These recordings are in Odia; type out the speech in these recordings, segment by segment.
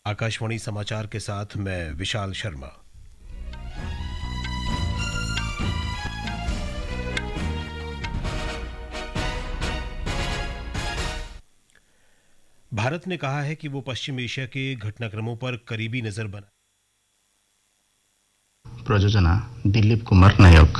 आकाशवाणी समाचार के साथ मैं विशाल शर्मा। भारत ने कहा है कि वो पश्चिम एशिया के घटनाक्रमों पर करीबी नजर बना। प्रयोजना दिलीप कुमार नायक।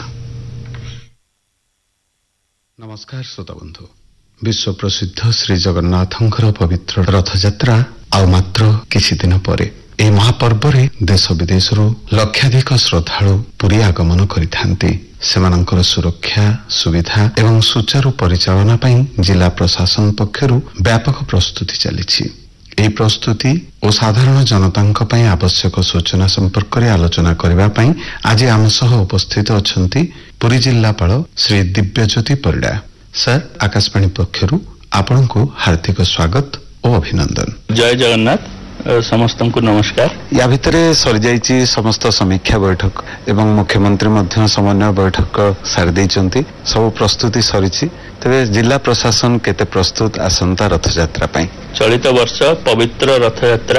नमस्कार श्रोता बंधु। विश्व प्रसिद्ध श्री जगन्नाथंकर पवित्र रथयात्रा आउ मात्र किछि दिन परे ए महापर्वरे देश विदेशरू लक्षाधिक श्रद्धालु पुरी आगमन करिथांती। सेमानंकर सुरक्षा सुविधा एवं सुचारू परिचालना पई जिला प्रशासन पक्षरु व्यापक प्रस्तुति चलिछि। ଏହି ପ୍ରସ୍ତୁତି ଓ ସାଧାରଣ ଜନତାଙ୍କ ପାଇଁ ଆବଶ୍ୟକ ସୂଚନା ସମ୍ପର୍କରେ ଆଲୋଚନା କରିବା ପାଇଁ ଆଜି ଆମ ସହ ଉପସ୍ଥିତ ଅଛନ୍ତି ପୁରୀ ଜିଲ୍ଲାପାଳ ଶ୍ରୀ ଦିବ୍ୟଜ୍ୟୋତି ପରିଡ଼ା। ସାର୍, ଆକାଶବାଣୀ ପକ୍ଷରୁ ଆପଣଙ୍କୁ ହାର୍ଦ୍ଦିକ ସ୍ୱାଗତ ଓ ଅଭିନନ୍ଦନ। ଜୟ ଜଗନ୍ନାଥ। ସମସ୍ତଙ୍କୁ ନମସ୍କାର। ୟା ଭିତରେ ସରିଯାଇଛି ସମସ୍ତ ସମୀକ୍ଷା ବୈଠକ ଏବଂ ମୁଖ୍ୟମନ୍ତ୍ରୀ ମଧ୍ୟ ସମନ୍ୱୟ ବୈଠକ ସାରି ଦେଇଛନ୍ତି। ସବୁ ପ୍ରସ୍ତୁତି ସରିଛି। ତେବେ ଜିଲ୍ଲା ପ୍ରଶାସନ କେତେ ପ୍ରସ୍ତୁତ ଆସନ୍ତା ରଥଯାତ୍ରା ପାଇଁ? ଚଳିତ ବର୍ଷ ପବିତ୍ର ରଥଯାତ୍ରା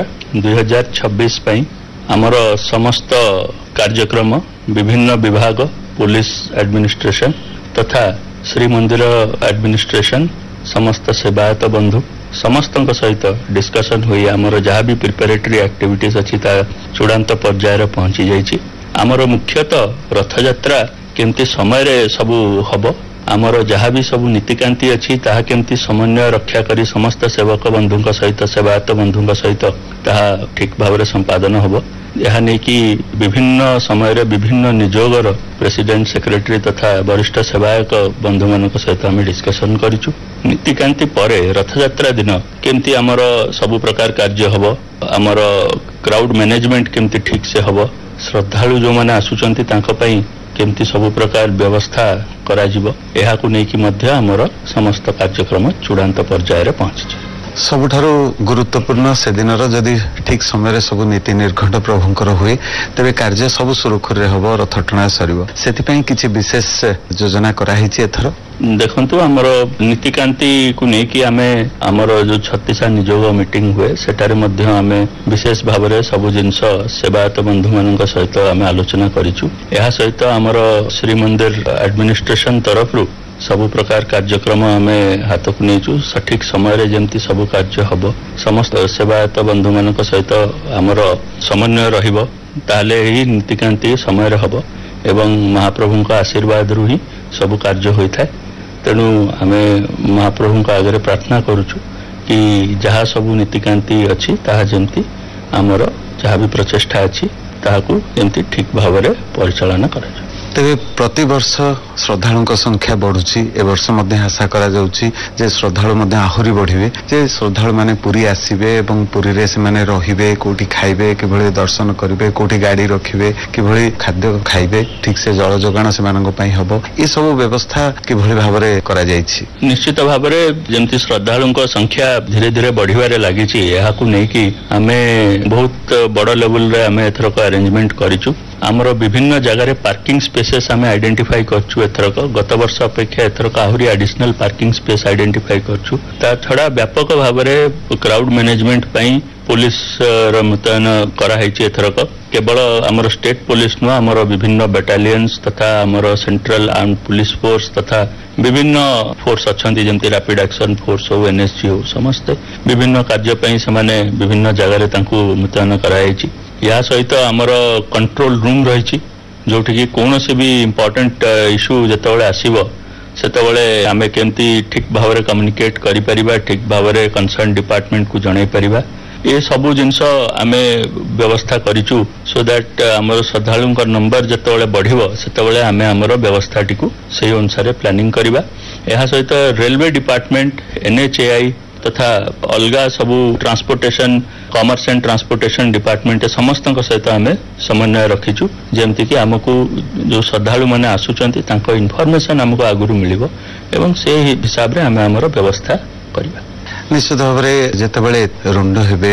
2026 ପାଇଁ ଆମର ସମସ୍ତ କାର୍ଯ୍ୟକ୍ରମ ବିଭିନ୍ନ ବିଭାଗ, ପୁଲିସ ଆଡମିନିଷ୍ଟ୍ରେସନ ତଥା ଶ୍ରୀମନ୍ଦିର ଆଡମିନିଷ୍ଟ୍ରେସନ, ସମସ୍ତ ସେବାୟତ ବନ୍ଧୁ ସମସ୍ତଙ୍କ ସହିତ ଡିସ୍କସନ ହୋଇ ଆମର ଯାହା ବି ପ୍ରିପାରେଟରୀ ଆକ୍ଟିଭିଟିଜ ଅଛି ତା ଚୂଡ଼ାନ୍ତ ପର୍ଯ୍ୟାୟରେ ପହଞ୍ଚି ଯାଇଛି। ଆମର ମୁଖ୍ୟତଃ ରଥଯାତ୍ରା କେମିତି ସମୟରେ ସବୁ ହବ, ଆମର ଯାହା ବି ସବୁ ନୀତିକାନ୍ତି ଅଛି ତାହା କେମିତି ସମନ୍ୱୟ ରକ୍ଷା କରି ସମସ୍ତ ସେବକ ବନ୍ଧୁଙ୍କ ସହିତ ସେବାୟତ ବନ୍ଧୁଙ୍କ ସହିତ ତାହା ଠିକ ଭାବରେ ସମ୍ପାଦନ ହବ, ଏହା ନେଇକି ବିଭିନ୍ନ ସମୟରେ ବିଭିନ୍ନ ନିଯୋଗର ପ୍ରେସିଡେଣ୍ଟ, ସେକ୍ରେଟାରୀ ତଥା ବରିଷ୍ଠ ସେବାୟକ ବନ୍ଧୁମାନଙ୍କ ସହିତ ଆମେ ଡିସ୍କସନ କରିଛୁ। ନୀତିକାନ୍ତି ପରେ ରଥଯାତ୍ରା ଦିନ କେମିତି ଆମର ସବୁ ପ୍ରକାର କାର୍ଯ୍ୟ ହବ, ଆମର କ୍ରାଉଡ ମ୍ୟାନେଜମେଣ୍ଟ କେମିତି ଠିକ ସେ ହବ, ଶ୍ରଦ୍ଧାଳୁ ଯେଉଁମାନେ ଆସୁଛନ୍ତି ତାଙ୍କ ପାଇଁ କେମିତି ସବୁ ପ୍ରକାର ବ୍ୟବସ୍ଥା କରାଯିବ, ଏହାକୁ ନେଇକି ମଧ୍ୟ ଆମର ସମସ୍ତ କାର୍ଯ୍ୟକ୍ରମ ଚୂଡ଼ାନ୍ତ ପର୍ଯ୍ୟାୟରେ ପହଞ୍ଚିଛି। ସବୁଠାରୁ ଗୁରୁତ୍ୱପୂର୍ଣ୍ଣ ସେଦିନର ଯଦି ଠିକ ସମୟରେ ସବୁ ନୀତି ନିର୍ଘଣ୍ଟ ପ୍ରଭୁଙ୍କର ହୁଏ ତେବେ କାର୍ଯ୍ୟ ସବୁ ସୁରୁଖୁରୁରେ ହବ, ରଥ ଟଣା ସରିବ। ସେଥିପାଇଁ କିଛି ବିଶେଷ ଯୋଜନା କରାହେଇଛି ଏଥର? ଦେଖନ୍ତୁ, ଆମର ନୀତିକାନ୍ତିକୁ ନେଇକି ଆମେ ଆମର ଯୋଉ 36 ନିଯୋଗ ମିଟିଂ ହୁଏ ସେଠାରେ ମଧ୍ୟ ଆମେ ବିଶେଷ ଭାବରେ ସବୁ ଜିନିଷ ସେବାୟତ ବନ୍ଧୁମାନଙ୍କ ସହିତ ଆମେ ଆଲୋଚନା କରିଛୁ। ଏହା ସହିତ ଆମର ଶ୍ରୀମନ୍ଦିର ଆଡମିନିଷ୍ଟ୍ରେସନ ତରଫରୁ ସବୁ ପ୍ରକାର କାର୍ଯ୍ୟକ୍ରମ ଆମେ ହାତକୁ ନେଇଛୁ। ସଠିକ ସମୟରେ ଯେମିତି ସବୁ କାର୍ଯ୍ୟ ହବ, ସମସ୍ତ ସେବାୟତ ବନ୍ଧୁମାନଙ୍କ ସହିତ ଆମର ସମନ୍ୱୟ ରହିବ, ତାହେଲେ ଏହି ନୀତିକାନ୍ତି ସମୟରେ ହବ ଏବଂ ମହାପ୍ରଭୁଙ୍କ ଆଶୀର୍ବାଦରୁ ହିଁ ସବୁ କାର୍ଯ୍ୟ ହୋଇଥାଏ। ତେଣୁ ଆମେ ମହାପ୍ରଭୁଙ୍କ ଆଗରେ ପ୍ରାର୍ଥନା କରୁଛୁ କି ଯାହା ସବୁ ନୀତିକାନ୍ତି ଅଛି ତାହା ଯେମିତି ଆମର ଯାହା ବି ପ୍ରଚେଷ୍ଟା ଅଛି ତାହାକୁ ଯେମିତି ଠିକ ଭାବରେ ପରିଚାଳନା କରାଯାଏ। ତେବେ ପ୍ରତିବର୍ଷ ଶ୍ରଦ୍ଧାଳୁଙ୍କ ସଂଖ୍ୟା ବଢୁଛି। ଏ ବର୍ଷ ମଧ୍ୟ ଆଶା କରାଯାଉଛି ଯେ ଶ୍ରଦ୍ଧାଳୁ ମଧ୍ୟ ଆହୁରି ବଢିବେ, ଯେ ଶ୍ରଦ୍ଧାଳୁମାନେ ପୁରୀ ଆସିବେ ଏବଂ ପୁରୀରେ ସେମାନେ ରହିବେ, କୋଉଠି ଖାଇବେ, କିଭଳି ଦର୍ଶନ କରିବେ, କୋଉଠି ଗାଡି ରଖିବେ, କିଭଳି ଖାଦ୍ୟ ଖାଇବେ, ଠିକ ସେ ଜଳ ଯୋଗାଣ ସେମାନଙ୍କ ପାଇଁ ହବ, ଏସବୁ ବ୍ୟବସ୍ଥା କିଭଳି ଭାବରେ କରାଯାଇଛି? ନିଶ୍ଚିତ ଭାବରେ ଯେମିତି ଶ୍ରଦ୍ଧାଳୁଙ୍କ ସଂଖ୍ୟା ଧୀରେ ଧୀରେ ବଢିବାରେ ଲାଗିଛି, ଏହାକୁ ନେଇକି ଆମେ ବହୁତ ବଡ ଲେଭେଲରେ ଆମେ ଏଥରକ ଆରେଞ୍ଜମେଣ୍ଟ କରିଛୁ। ଆମର ବିଭିନ୍ନ ଜାଗାରେ ପାର୍କିଂ ସ୍ପେସେସ୍ ଆମେ ଆଇଡେଣ୍ଟିଫାଇ କରିଛୁ ଏଥରକ। ଗତ ବର୍ଷ ଅପେକ୍ଷା ଏଥରକ ଆହୁରି ଆଡିସନାଲ ପାର୍କିଂ ସ୍ପେସ୍ ଆଇଡେଣ୍ଟିଫାଇ କରିଛୁ। ତା ଛଡା ବ୍ୟାପକ ଭାବରେ କ୍ରାଉଡ ମ୍ୟାନେଜମେଣ୍ଟ ପାଇଁ ପୋଲିସର ମୁତୟନ କରାଯାଇଛି ଏଥରକ। କେବଳ ଆମର ଷ୍ଟେଟ ପୋଲିସ ନୁହଁ, ଆମର ବିଭିନ୍ନ ବାଟାଲିୟନ୍ସ ତଥା ଆମର ସେଣ୍ଟ୍ରାଲ ଆର୍ମ ପୋଲିସ ଫୋର୍ସ ତଥା ବିଭିନ୍ନ ଫୋର୍ସ ଅଛନ୍ତି, ଯେମିତି ରାପିଡ ଆକ୍ସନ ଫୋର୍ସ ହଉ, ଏନଏସଜି ହଉ, ସମସ୍ତେ ବିଭିନ୍ନ କାର୍ଯ୍ୟ ପାଇଁ ସେମାନେ ବିଭିନ୍ନ ଜାଗାରେ ତାଙ୍କୁ ମୁତୟନ କରାଯାଇଛି। ଏହା ସହିତ ଆମର କଣ୍ଟ୍ରୋଲ ରୁମ୍ ରହିଛି, ଯୋଉଠିକି କୌଣସି ବି ଇମ୍ପୋର୍ଟାଣ୍ଟ ଇସ୍ୟୁ ଯେତେବେଳେ ଆସିବ ସେତେବେଳେ ଆମେ କେମିତି ଠିକ ଭାବରେ କମ୍ୟୁନିକେଟ କରିପାରିବା, ଠିକ ଭାବରେ କନସର୍ନ ଡିପାର୍ଟମେଣ୍ଟକୁ ଜଣାଇ ପାରିବା, ଏ ସବୁ ଜିନିଷ ଆମେ ବ୍ୟବସ୍ଥା କରିଛୁ। ସୋ ଦ୍ୟାଟ ଆମର ଶ୍ରଦ୍ଧାଳୁଙ୍କ ନମ୍ବର ଯେତେବେଳେ ବଢିବ ସେତେବେଳେ ଆମେ ଆମର ବ୍ୟବସ୍ଥାଟିକୁ ସେହି ଅନୁସାରେ ପ୍ଲାନିଂ କରିବା। ଏହା ସହିତ ରେଲୱେ ଡିପାର୍ଟମେଣ୍ଟ, NHAI ତଥା ଅଲଗା ସବୁ transportation, commerce and transportation department ସମସ୍ତଙ୍କ ସହିତ ଆମେ ସମନ୍ୱୟ ରଖିଛୁ, ଯେମିତିକି ଆମକୁ ଯୋଉ ଶ୍ରଦ୍ଧାଳୁମାନେ ଆସୁଛନ୍ତି ତାଙ୍କ ଇନଫର୍ମେସନ ଆମକୁ ଆଗରୁ ମିଳିବ ଏବଂ ସେହି ହିସାବରେ ଆମେ ଆମର ବ୍ୟବସ୍ଥା କରିବା। ନିଶ୍ଚିତ ଭାବରେ ଯେତେବେଳେ ରୁଣ୍ଡ ହେବେ